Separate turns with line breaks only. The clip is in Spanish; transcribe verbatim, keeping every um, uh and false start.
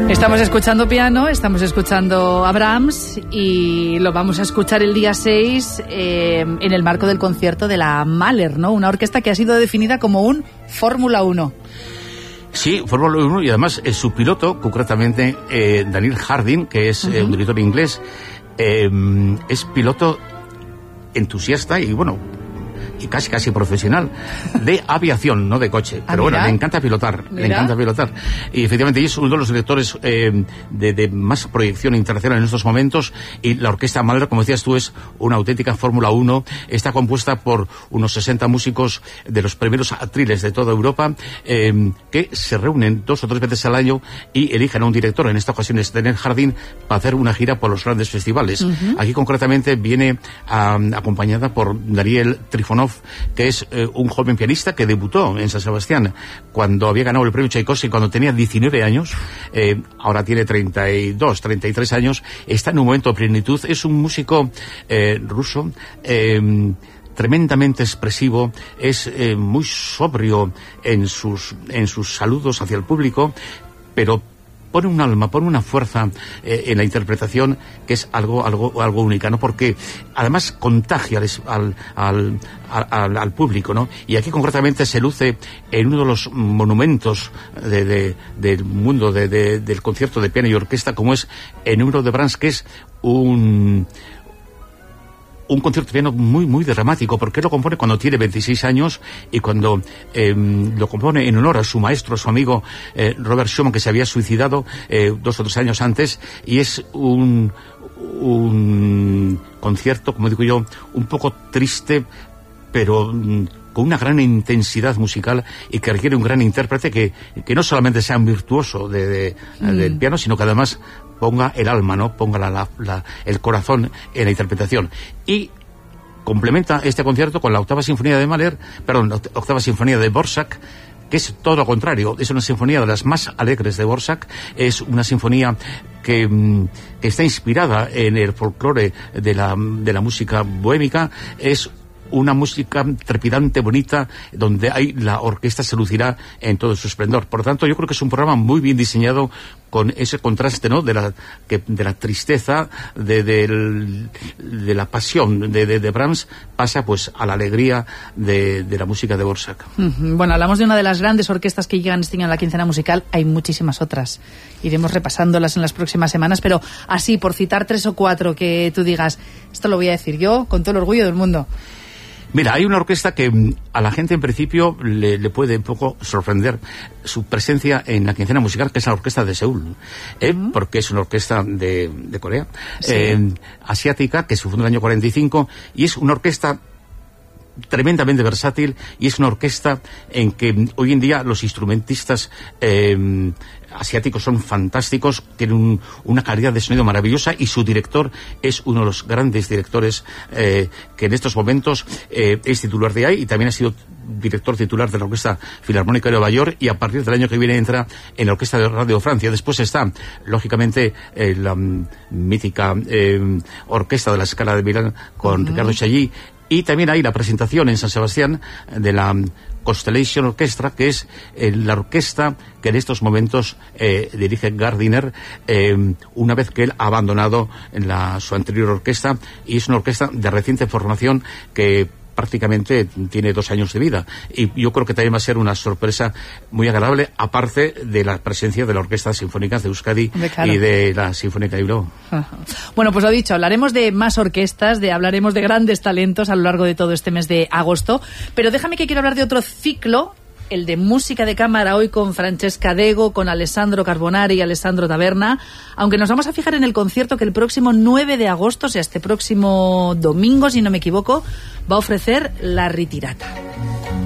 Estamos escuchando piano, estamos escuchando a Brahms y lo vamos a escuchar el día seis eh, en el marco del concierto de la Mahler, ¿no? Una orquesta que ha sido definida como un Fórmula uno.
Sí, Fórmula uno, y además eh, su piloto, concretamente eh, Daniel Harding, que es uh-huh. eh, un director inglés, eh, es piloto entusiasta y bueno, y casi casi profesional de aviación, no de coche, pero bueno, le encanta pilotar, ¿Mira? le encanta pilotar y efectivamente es uno de los directores eh, de, de más proyección internacional en estos momentos. Y la orquesta Mahler, como decías tú, es una auténtica Fórmula uno. Está compuesta por unos sesenta músicos de los primeros atriles de toda Europa, eh, que se reúnen dos o tres veces al año y eligen a un director, en esta ocasión es Daniel Harding, para hacer una gira por los grandes festivales. Uh-huh. Aquí concretamente viene a, acompañada por Daniel Trifonov, que es eh, un joven pianista que debutó en San Sebastián cuando había ganado el premio Tchaikovsky cuando tenía diecinueve años, eh, ahora tiene treinta y dos, treinta y tres años, está en un momento de plenitud, es un músico eh, ruso, eh, tremendamente expresivo, es eh, muy sobrio en sus, en sus saludos hacia el público, pero pone un alma, pone una fuerza eh, en la interpretación que es algo algo algo única, ¿no? Porque además contagia al, al, al, al público, ¿no? Y aquí concretamente se luce en uno de los monumentos de, de, del mundo de, de, del concierto de piano y orquesta, como es el número de Brahms, que es un... un concierto piano muy muy dramático, porque lo compone cuando tiene veintiséis años y cuando eh, lo compone en honor a su maestro, a su amigo eh, Robert Schumann, que se había suicidado eh, dos o tres años antes, y es un, un concierto, como digo yo, un poco triste, pero mm, con una gran intensidad musical y que requiere un gran intérprete que, que no solamente sea un virtuoso de, de, mm. del piano, sino que además ponga el alma, ¿no? Ponga la, la, la, el corazón en la interpretación. Y complementa este concierto con la octava sinfonía de Mahler, perdón, la octava sinfonía de Dvorak, que es todo lo contrario, es una sinfonía de las más alegres de Dvorak, es una sinfonía que, que está inspirada en el folclore de la, de la música bohémica, es una música trepidante, bonita, donde hay la orquesta se lucirá en todo su esplendor. Por lo tanto, yo creo que es un programa muy bien diseñado, con ese contraste, ¿no? De la que, de la tristeza, de, de, de la pasión de, de, de Brahms, pasa pues a la alegría de, de la música de Dvorak.
Uh-huh. Bueno, hablamos de una de las grandes orquestas que llegan este año a la quincena musical. Hay muchísimas otras. Iremos repasándolas en las próximas semanas, pero así, por citar tres o cuatro que tú digas, esto lo voy a decir yo con todo el orgullo del mundo.
Mira, hay una orquesta que a la gente en principio le, le puede un poco sorprender su presencia en la quincena musical, que es la orquesta de Seúl, ¿eh? Uh-huh. Porque es una orquesta de, de Corea, sí. eh, asiática, que se fundó en el año cuarenta y cinco, y es una orquesta tremendamente versátil, y es una orquesta en que hoy en día los instrumentistas eh, asiáticos son fantásticos, tienen un, una calidad de sonido maravillosa, y su director es uno de los grandes directores eh, que en estos momentos eh, es titular de ahí, y también ha sido director titular de la Orquesta Filarmónica de Nueva York, y a partir del año que viene entra en la Orquesta de Radio Francia. Después está, lógicamente, eh, la um, mítica eh, Orquesta de la Scala de Milán con uh-huh. Ricardo Chailly, y también hay la presentación en San Sebastián de la Constellation Orchestra, que es eh, la orquesta que en estos momentos eh, dirige Gardiner, eh, una vez que él ha abandonado la, su anterior orquesta, y es una orquesta de reciente formación que prácticamente tiene dos años de vida, y yo creo que también va a ser una sorpresa muy agradable, aparte de la presencia de la Orquesta Sinfónica de Euskadi, claro, y de la Sinfónica de Bilbao.
Bueno, pues lo dicho, hablaremos de más orquestas, de hablaremos de grandes talentos a lo largo de todo este mes de agosto, pero déjame que quiero hablar de otro ciclo, el de música de cámara, hoy con Francesca Dego, con Alessandro Carbonari y Alessandro Taberna, aunque nos vamos a fijar en el concierto que el próximo nueve de agosto, o sea, este próximo domingo, si no me equivoco, va a ofrecer La Ritirata.